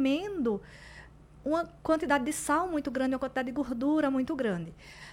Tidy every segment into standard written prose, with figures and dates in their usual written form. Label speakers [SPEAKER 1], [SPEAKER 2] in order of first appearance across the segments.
[SPEAKER 1] comendo uma quantidade de sal muito grande, uma quantidade de gordura muito grande.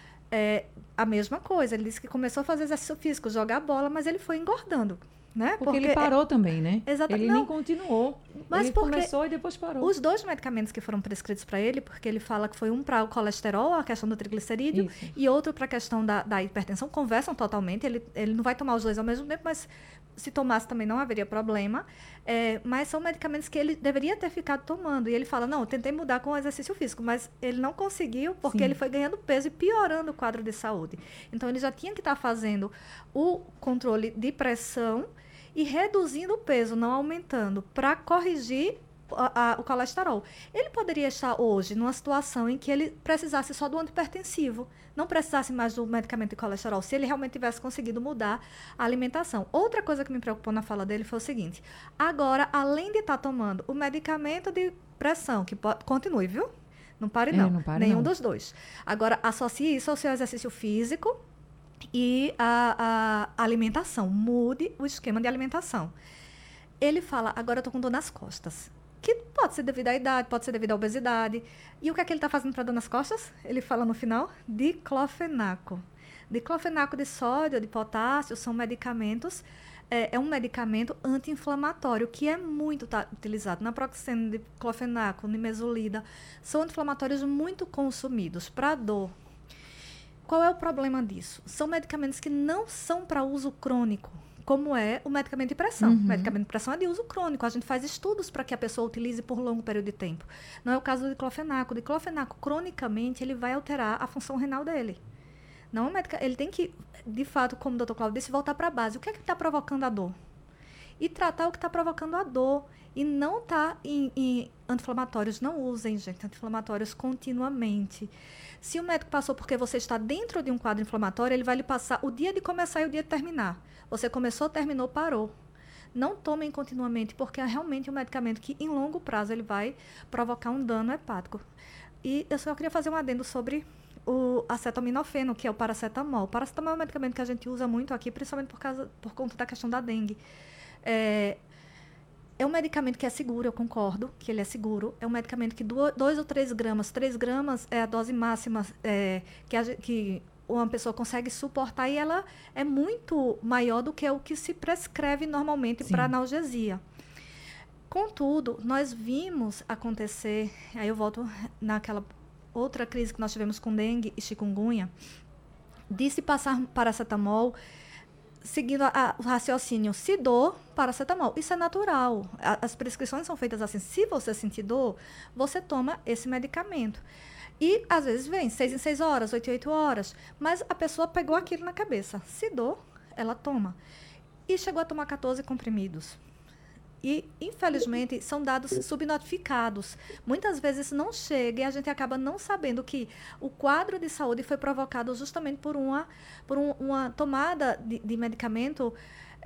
[SPEAKER 1] A mesma coisa, ele disse que começou a fazer exercício físico, jogar bola, mas ele foi engordando, né?
[SPEAKER 2] Porque ele parou também, né?
[SPEAKER 1] Exatamente.
[SPEAKER 2] Ele nem continuou.
[SPEAKER 1] Mas
[SPEAKER 2] ele começou e depois parou.
[SPEAKER 1] Os 2 medicamentos que foram prescritos para ele, porque ele fala que foi um para o colesterol, a questão do triglicerídeo, e outro para a questão da hipertensão, conversam totalmente. Ele não vai tomar os 2 ao mesmo tempo, mas se tomasse também não haveria problema. Mas são medicamentos que ele deveria ter ficado tomando. E ele fala, não, eu tentei mudar com o exercício físico, mas ele não conseguiu porque ele foi ganhando peso e piorando o quadro de saúde. Então, ele já tinha que estar fazendo o controle de pressão e reduzindo o peso, não aumentando, para corrigir o colesterol. Ele poderia estar hoje numa situação em que ele precisasse só do antihipertensivo, não precisasse mais do medicamento de colesterol, se ele realmente tivesse conseguido mudar a alimentação. Outra coisa que me preocupou na fala dele foi o seguinte: agora, além de estar tomando o medicamento de pressão, que continue, viu? Não pare não, nenhum dos 2. Agora, associe isso ao seu exercício físico e a alimentação. Mude o esquema de alimentação. Ele fala, agora eu estou com dor nas costas. Que pode ser devido à idade, pode ser devido à obesidade. E o que é que ele está fazendo para dor nas costas? Ele fala no final, diclofenaco. Diclofenaco de sódio, de potássio, são medicamentos. É um medicamento anti-inflamatório, que é muito utilizado. Naproxeno, diclofenaco, nimesulida. São anti-inflamatórios muito consumidos para dor. Qual é o problema disso? São medicamentos que não são para uso crônico, como é o medicamento de pressão. O medicamento de pressão é de uso crônico. A gente faz estudos para que a pessoa utilize por longo período de tempo. Não é o caso do diclofenaco. O diclofenaco, cronicamente, ele vai alterar a função renal dele. Não, ele tem que, de fato, como o Dr. Cláudio disse, voltar para a base. O que é que está provocando a dor? E tratar o que está provocando a dor. E não estar em anti-inflamatórios. Não usem, gente, anti-inflamatórios continuamente. Se o médico passou porque você está dentro de um quadro inflamatório, ele vai lhe passar o dia de começar e o dia de terminar. Você começou, terminou, parou. Não tomem continuamente, porque é realmente um medicamento que, em longo prazo, ele vai provocar um dano hepático. E eu só queria fazer um adendo sobre o acetaminofeno, que é o paracetamol. O paracetamol é um medicamento que a gente usa muito aqui, principalmente por conta da questão da dengue. É um medicamento que é seguro, eu concordo que ele é seguro. É um medicamento que 2 ou 3 gramas, 3 gramas é a dose máxima que uma pessoa consegue suportar, e ela é muito maior do que o que se prescreve normalmente para analgesia. Contudo, nós vimos acontecer, aí eu volto naquela outra crise que nós tivemos com dengue e chikungunya, de se passar paracetamol, seguindo o raciocínio, se dor, paracetamol. Isso é natural. As prescrições são feitas assim. Se você sentir dor, você toma esse medicamento. E, às vezes, vem 6 em 6 horas, 8 em 8 horas. Mas a pessoa pegou aquilo na cabeça. Se dor, ela toma. E chegou a tomar 14 comprimidos. E, infelizmente, são dados subnotificados. Muitas vezes não chega e a gente acaba não sabendo que o quadro de saúde foi provocado justamente por uma tomada de medicamento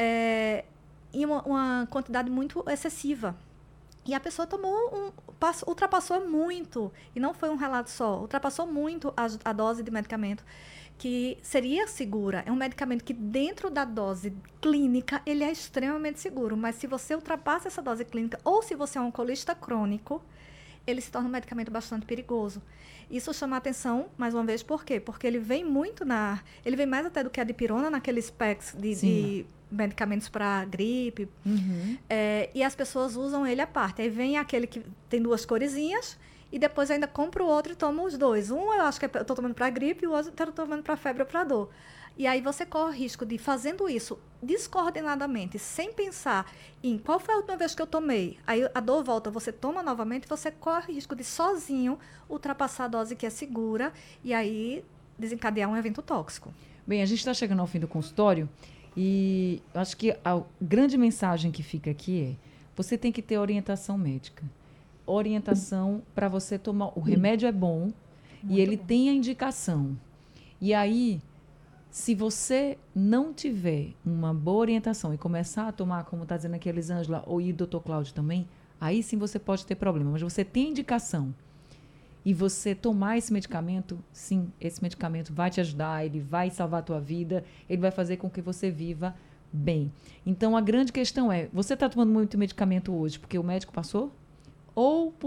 [SPEAKER 1] em uma quantidade muito excessiva. E a pessoa ultrapassou muito, e não foi um relato só, ultrapassou muito a dose de medicamento que seria segura. É um medicamento que, dentro da dose clínica, ele é extremamente seguro. Mas se você ultrapassa essa dose clínica, ou se você é um alcoolista crônico, ele se torna um medicamento bastante perigoso. Isso chama a atenção, mais uma vez, por quê? Porque ele vem muito ele vem mais até do que a dipirona naqueles packs de medicamentos para gripe. E as pessoas usam ele à parte. Aí vem aquele que tem 2 coresinhas, e depois ainda compro o outro e tomo os 2. Um eu acho que eu estou tomando para gripe, e o outro eu estou tomando para febre ou para dor. E aí você corre o risco de, fazendo isso descoordenadamente, sem pensar em qual foi a última vez que eu tomei, aí a dor volta, você toma novamente, você corre o risco de sozinho ultrapassar a dose que é segura e aí desencadear um evento tóxico.
[SPEAKER 2] Bem, a gente está chegando ao fim do consultório e acho que a grande mensagem que fica aqui é: você tem que ter orientação médica. Orientação para você tomar. O remédio é bom e ele tem a indicação. E aí, se você não tiver uma boa orientação e começar a tomar, como está dizendo aqui a Elisângela, ou o Dr. Cláudio também, aí sim você pode ter problema. Mas você tem indicação e você tomar esse medicamento, sim, esse medicamento vai te ajudar, ele vai salvar a tua vida, ele vai fazer com que você viva bem. Então, a grande questão é, você está tomando muito medicamento hoje porque o médico passou? Ou